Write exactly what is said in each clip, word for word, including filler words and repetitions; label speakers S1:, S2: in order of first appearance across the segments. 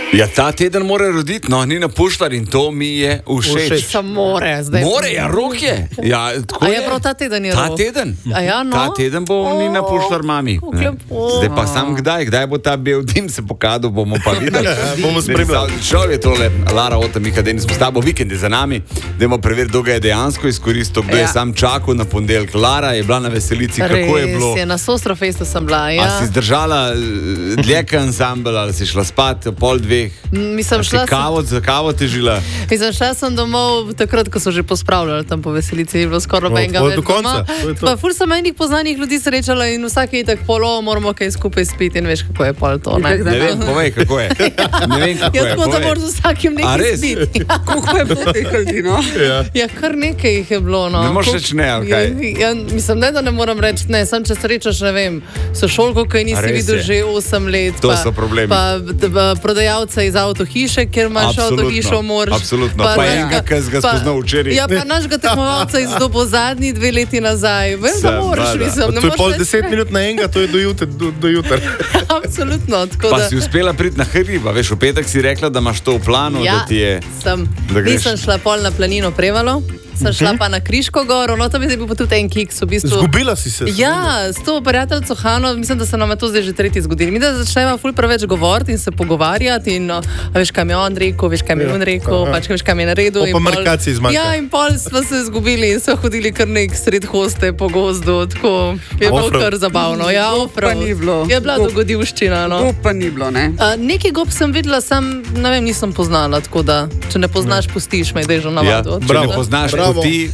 S1: Ja, ta teden mora roditi, no, ni na Puštar in to mi je všeč.
S2: Všeč.
S3: Samo more, zdaj.
S1: More, ja, rok je. Ja, tako
S3: A je prav ta teden je
S1: Ta
S3: rok?
S1: teden.
S3: A ja, no?
S1: Ta teden bo
S3: O,
S1: ni na Puštar mami.
S3: kako
S1: Ne.
S3: lepo.
S1: Zdaj pa sam kdaj, kdaj bo ta bel dim se pokadal, bomo pa videli.
S2: Bomo spremljali.
S1: Šel je tole, Lara Ota, Mika Denis, smo s tabo, vikend je za nami, dajmo preveriti, kdo ga je dejansko izkoristil, kdo je
S3: Ja.
S1: sam čakal na ponedeljek. Lara je bila na veselici, kako je bilo.
S3: Res je, na Sostrofestu sem bila,
S1: A
S3: ja.
S1: si zdržala eh, dlje kot ansambel, ali si šla spat pol dveh?
S3: Mislim,
S1: A si
S3: šla sem-
S1: kavo, za kavo težila?
S3: Mislim, šla sem domov takrat, ko so že pospravljali tam po veselici, je bilo skoraj
S2: No,
S3: nobenega
S2: do
S3: več
S2: konca,
S3: doma.
S2: to je to.
S3: Pa ful sem enih poznanih ljudi srečala in vsake je tako polo, moramo kaj skupaj spiti in veš, kako je pol to. Ne?
S1: Ne vem, povej, kako je. Ne vem, kako
S3: Ja,
S1: je.
S3: tako da
S1: povej.
S3: moraš z vsakim
S1: A
S3: nekaj
S1: res?
S3: spiti. Ja.
S4: Kako je bilo teh ljudi, no?
S2: Ja.
S3: Ja, kar nekaj jih je bilo. No.
S1: Ne moreš
S3: Koliko-
S1: reči ne, ali kaj?
S3: Ja, ja, mislim, ne, da ne moram reči ne, sem če srečaš, ne vem, sošolko, ki
S1: A
S3: nisi
S1: res
S3: videl
S1: je?
S3: že osem let.
S1: To
S3: pa,
S1: so problemi.
S3: Pa, pa prodajalca iz avtohiše, ker imaš
S1: Absolutno,
S3: avtohišo, moraš.
S1: absolutno. Pa enega, ki si ga
S3: pa-
S1: spoznal včeraj.
S3: Ja, pa našega tekmovalca iz dobo zadnji dve leti nazaj. Vem, da moraš,
S1: Seveda.
S3: mislim. Ne
S2: To je
S3: moreš
S2: pol
S3: reči
S2: deset
S3: ne.
S2: minut na enega, to je do jutra. Do, do jutra.
S3: Absolutno. tako
S1: Pa
S3: da-
S1: si uspela priti na hriba, veš, v petek si rekla, da imaš to v planu,
S3: Ja,
S1: da ti je...
S3: sem.
S1: da greš.
S3: Nisem šla pol na planino Prevalo, sem šla
S2: Mhm.
S3: pa na Kriško goro, no tam je bil pa tudi en kiks v bistvu.
S2: Zgubila si se.
S3: Ja, s to prijateljico Hano, mislim, da se nam je to zdaj že tretji zgodilo. Mi da začnemo ful preveč govoriti in se pogovarjati in, no, a veš, kaj mi je on rekel, veš, kaj mi je on rekel,
S2: Aha.
S3: pač veš, kaj mi je naredil.
S2: O,
S3: in
S2: pa
S3: pol-
S2: markaciji zmanjka.
S3: Ja, in pol smo se izgubili in so hodili kar nek sred hoste po gozdu, tako je bilo
S2: Ofrov.
S3: kar zabavno. Ja,
S4: Gob
S3: ofrov.
S4: pa ni bilo.
S3: Je bila
S4: Gob-
S3: dogodivščina, no.
S4: To pa ni bilo, ne?
S3: Uh, nekaj gob sem videla, sam ne vem, nisem poznala, tako da če ne poznaš, pustiš me, da je že
S1: Ja,
S3: navado.
S1: če
S2: Bravo.
S1: ne poznaš
S2: Bravo.
S1: poti,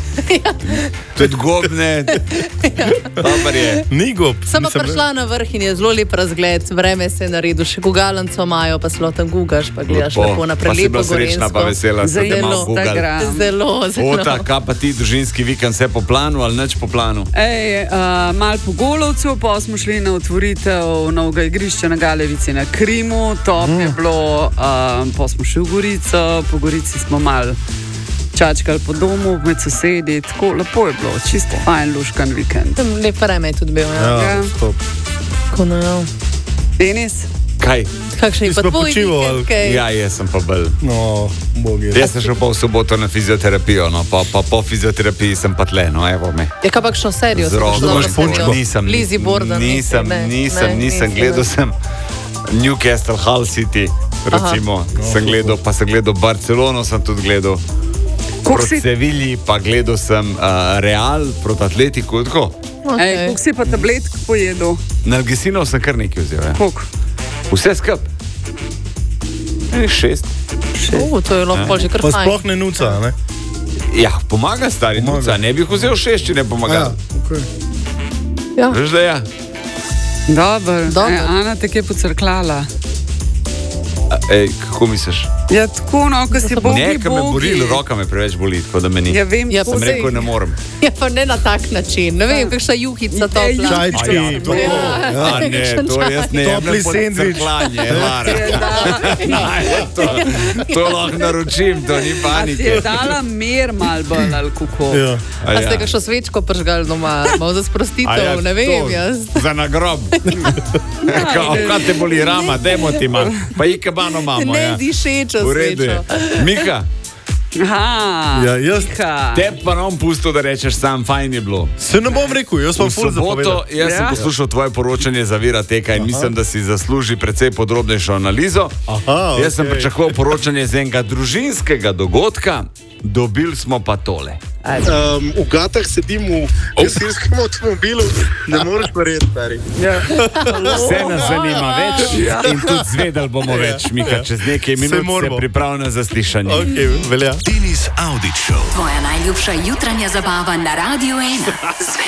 S1: tudi gobne, dober je.
S2: Ni gob.
S3: Sem pa
S2: Nisem-
S3: prišla na vrh in je zelo lep razgled, vreme se je naredilo, še gugalnico imajo, pa slo tam gugaš, pa gledaš lepo naprej.
S1: Pa si bila srečna, pa vesela, da te malo
S4: Zelo,
S1: Google.
S4: Instagram.
S3: Zelo, zelo.
S1: Ota, kaj pa ti, družinski vikend, vse po planu ali nič po planu?
S4: Ej, uh, mal po Golovcu, pa smo šli na otvoritev novega igrišča na Galevici na Krimu, top mm. je bilo, uh, pa smo šli v Gorico, po Gorici smo mal čačkali po domu, med sosedi, tako lepo je bilo, čisto fajn, luškan vikend.
S3: Tam lep vreme je tudi bil. Ja.
S2: Ja,
S4: Ja.
S2: stop.
S3: Tako, no, ja.
S1: Ja.
S4: Denis?
S1: Kaj?
S3: Kakšen je
S2: Ti
S3: pa
S2: smo
S3: tvoj
S2: počivali.
S3: vikend, kaj?
S1: Ja, jaz sem pa bolj.
S2: No, bogi.
S1: Jaz sem šel pa v soboto na fizioterapijo, no, pa, pa po fizioterapiji sem pa tle, no, evo me.
S3: Je kaj kakšno serijo?
S1: Z roko
S2: imaš punčko?
S1: nisem,
S3: Lizzie Borden.
S1: nisem,
S3: ne,
S1: nisem,
S3: ne,
S1: nisem,
S3: nisi,
S1: gledal
S3: ne.
S1: sem Newcastle, Hull City, recimo, sem gledal, pa sem gledal Barcelono, sem tudi gledal.
S4: Koliko
S1: Proti
S4: si,
S1: Sevilji pa gledal sem uh, Real proti Atletiku, tako.
S3: Okay.
S4: ej, koliko si pa tabletk pojedel?
S1: Nalgesinov sem kar nekaj vzel, ja.
S4: Koliko?
S1: Vse skup. Enih šest.
S3: Uh, to je lahko pol že kar
S2: Pa
S3: fajn.
S2: sploh ne nuca, ne?
S1: Ja, pomaga stari,
S2: Pomaga.
S1: nuca, ne bi jih vzel šest, če ne pomaga.
S2: okay.
S3: Ja.
S1: Veš, da ja.
S4: Dobro,
S3: Dobro.
S4: Ej, Ana te je pocrklala.
S1: A, Ej, kako misliš?
S4: Ja, tako, no, ko si bogi,
S1: Ne, ker me boli,
S4: bogi.
S1: roka me preveč boli, tako da me ni.
S4: Ja, vem,
S3: Ja,
S4: tako
S1: Sem
S3: pa
S4: se-
S1: rekel, ne morem.
S3: Ja, pa ne na tak način. Ne vem, kakšna juhica to
S4: Ej,
S3: je.
S2: Čajčki,
S1: A ja,
S2: to.
S3: Ja.
S2: Ja.
S1: A ne, to jaz ne
S2: Topli
S1: jemljem pod
S2: sendvič.
S1: crklanje, Lara.
S4: Je da-
S1: Ja, to, to lahko naročim, to ni
S4: A si je
S1: panike.
S4: dala mer mal bolj ali kako?
S2: Ja.
S1: A
S3: A ste
S1: ja.
S3: kakšno svečko pržgali doma, malo za
S1: A
S3: sprostitev,
S1: ja,
S3: ne vem
S1: to,
S3: jaz.
S1: Za nagrob. Kao, kaj te boli rama, dajmo ti malo. Pa i kabano imamo.
S3: Ne
S1: Ja.
S3: dišečo
S1: V redu je.
S3: svečo.
S1: Mika,
S4: Aha,
S2: Ja, jaz-
S4: Miha.
S1: te pa nam pusto, da rečeš sam, fajn je bilo.
S2: Se ne bom rekel, jaz sem
S1: V
S2: ful
S1: soboto
S2: zapovedal.
S1: jaz sem
S4: Ja.
S1: poslušal tvoje poročanje za Vira Teka in mislim, da si zasluži precej podrobnejšo analizo.
S2: Aha,
S1: Jaz sem
S2: okej.
S1: pričakoval poročanje z enega družinskega dogodka, dobili smo pa tole.
S5: Um, v gatah sedim v gasilskem avtomobilu, ne moreš verjeti, stari.
S1: Vse nas zanima več in tudi zvedeli bomo več, Mika, čez nekaj minut se
S2: moramo.
S1: pripravi na zaslišanje.
S2: Okay, velja.
S6: Denis Audić Show.
S7: Tvoja najljubša jutranja zabava na Radiu ena.